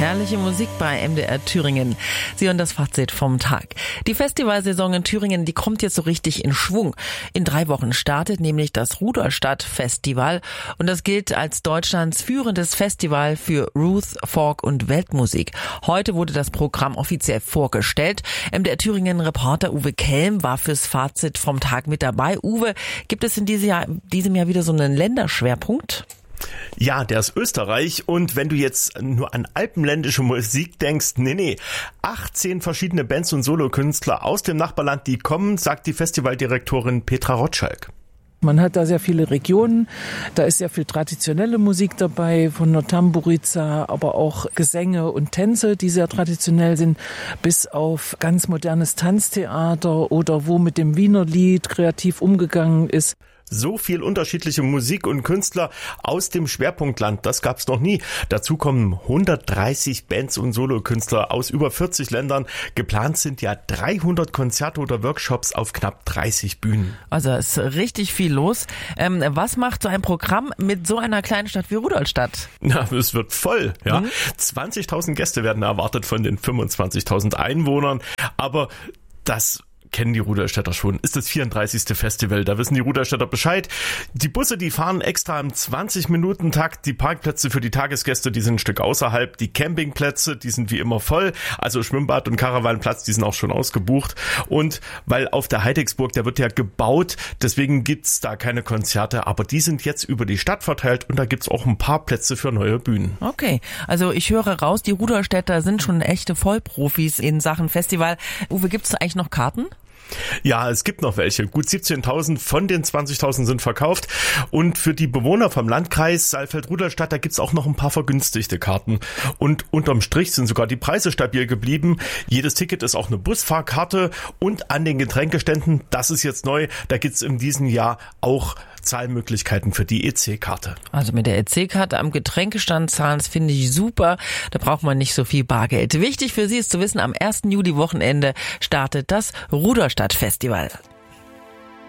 herrliche Musik bei MDR Thüringen. Sie hören das Fazit vom Tag. Die Festivalsaison in Thüringen, die kommt jetzt so richtig in Schwung. In 3 Wochen startet nämlich das Rudolstadt-Festival und das gilt als Deutschlands führendes Festival für Roots, Folk und Weltmusik. Heute wurde das Programm offiziell vorgestellt. MDR Thüringen-Reporter Uwe Kelm war fürs Fazit vom Tag mit dabei. Uwe, gibt es in diesem Jahr wieder so einen Länderschwerpunkt? Ja, der ist Österreich, und wenn du jetzt nur an alpenländische Musik denkst, nee, 18 verschiedene Bands und Solokünstler aus dem Nachbarland, die kommen, sagt die Festivaldirektorin Petra Rotschalk. Man hat da sehr viele Regionen, da ist sehr viel traditionelle Musik dabei, von der Tamburica, aber auch Gesänge und Tänze, die sehr traditionell sind, bis auf ganz modernes Tanztheater oder wo mit dem Wiener Lied kreativ umgegangen ist. So viel unterschiedliche Musik und Künstler aus dem Schwerpunktland, das gab's noch nie. Dazu kommen 130 Bands und Solokünstler aus über 40 Ländern. Geplant sind ja 300 Konzerte oder Workshops auf knapp 30 Bühnen. Also ist richtig viel los. Was macht so ein Programm mit so einer kleinen Stadt wie Rudolstadt? Na, es wird voll, ja. 20.000 Gäste werden erwartet von den 25.000 Einwohnern. Aber das kennen die Rudolstädter schon. Ist das 34. Festival, da wissen die Rudolstädter Bescheid. Die Busse, die fahren extra im 20-Minuten-Takt. Die Parkplätze für die Tagesgäste, die sind ein Stück außerhalb. Die Campingplätze, die sind wie immer voll. Also Schwimmbad und Karawanenplatz, die sind auch schon ausgebucht. Und weil auf der Heidecksburg, der wird ja gebaut, deswegen gibt's da keine Konzerte. Aber die sind jetzt über die Stadt verteilt und da gibt's auch ein paar Plätze für neue Bühnen. Okay, also ich höre raus, die Rudolstädter sind schon echte Vollprofis in Sachen Festival. Uwe, gibt's da eigentlich noch Karten? Ja, es gibt noch welche. Gut 17.000 von den 20.000 sind verkauft. Und für die Bewohner vom Landkreis Saalfeld-Rudolstadt, da gibt's auch noch ein paar vergünstigte Karten. Und unterm Strich sind sogar die Preise stabil geblieben. Jedes Ticket ist auch eine Busfahrkarte. Und an den Getränkeständen, das ist jetzt neu, da gibt's in diesem Jahr auch Zahlmöglichkeiten für die EC-Karte. Also mit der EC-Karte am Getränkestand zahlen, das finde ich super. Da braucht man nicht so viel Bargeld. Wichtig für Sie ist zu wissen, am 1. Juli Wochenende startet das Rudolstadt-Festival.